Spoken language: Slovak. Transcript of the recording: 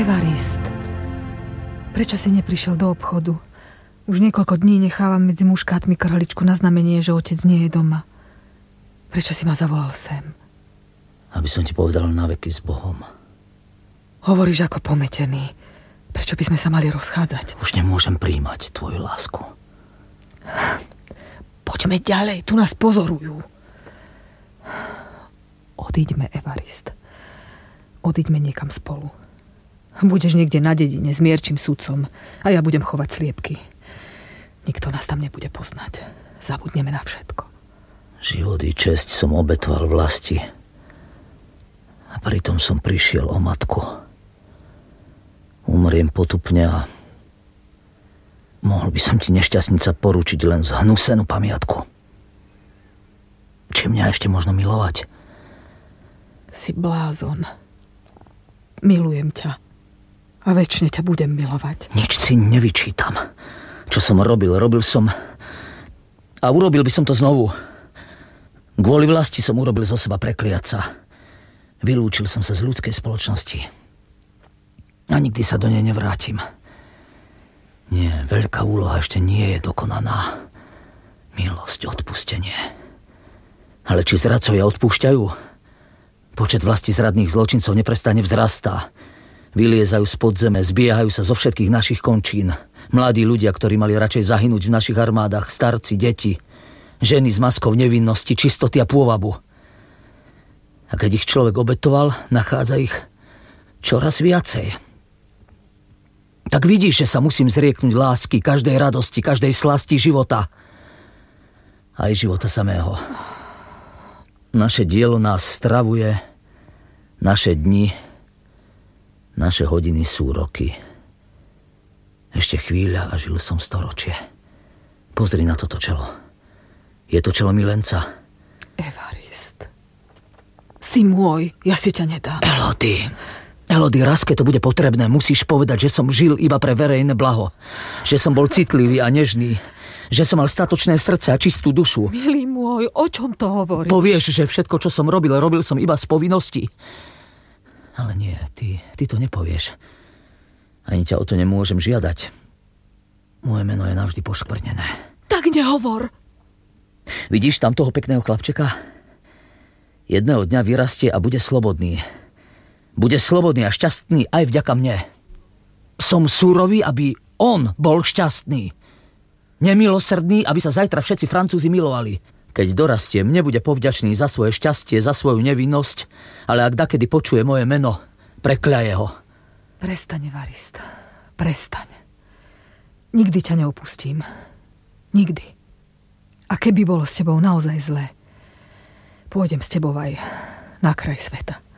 Evarist, prečo si neprišiel do obchodu? Už niekoľko dní nechávam medzi muškátmi krhličku na znamenie, že otec nie je doma. Prečo si ma zavolal sem? Aby som ti povedal na veky s Bohom. Hovoríš ako pometený. Prečo by sme sa mali rozchádzať? Už nemôžem prijímať tvoju lásku. Poďme ďalej, tu nás pozorujú. Odíďme, Evarist. Odíďme niekam spolu. Budeš niekde na dedine s mierčím sudcom a ja budem chovať sliepky. Nikto nás tam nebude poznať. Zabudneme na všetko. Život i česť som obetoval vlasti. A pritom som prišiel o matku. Umriem potupne a mohol by som ti, nešťastnica, poručiť len zhnusenú pamiatku. Či mňa ešte možno milovať? Si blázon. Milujem ťa. A večne ťa budem milovať. Nič si nevyčítam. Čo som robil som. A urobil by som to znovu. Kvôli vlasti som urobil zo seba prekliaca. Vylúčil som sa z ľudskej spoločnosti. A nikdy sa do nej nevrátim. Nie, veľká úloha ešte nie je dokonaná. Milosť, odpustenie. Ale či zradcovia odpúšťajú? Počet vlastizradných zločincov neprestane vzrastá. Vyliezajú z podzeme, zbiehajú sa zo všetkých našich končín. Mladí ľudia, ktorí mali radšej zahynúť v našich armádach, starci, deti, ženy s maskou nevinnosti, čistoty a pôvabu. A keď ich človek obetoval, nachádza ich čoraz viacej. Tak vidíš, že sa musím zrieknúť lásky, každej radosti, každej slasti života. Aj života samého. Naše dielo nás stravuje, naše dni, naše hodiny sú roky. Ešte chvíľa a žil som storočie. Pozri na toto čelo. Je to čelo milenca. Evarist. Si môj, ja si ťa nedám. Elody, raz, keď to bude potrebné, musíš povedať, že som žil iba pre verejné blaho. Že som bol citlivý a nežný. Že som mal statočné srdce a čistú dušu. Milý môj, o čom to hovoríš? Povieš, že všetko, čo som robil som iba z povinnosti. Ale nie, ty to nepovieš. Ani ťa o to nemôžem žiadať. Moje meno je navždy poškvrnené. Tak nehovor. Vidíš tam toho pekného chlapčeka? Jedného dňa vyrastie a bude slobodný. Bude slobodný a šťastný aj vďaka mne. Som súrový, aby on bol šťastný. Nemilosrdný, aby sa zajtra všetci Francúzi milovali. Keď dorastiem, nebude povďačný za svoje šťastie, za svoju nevinnosť, ale ak dakedy počuje moje meno, prekľaje ho. Prestaň, Evarist. Prestaň. Nikdy ťa neopustím. Nikdy. A keby bolo s tebou naozaj zlé, pôjdem s tebou aj na kraj sveta.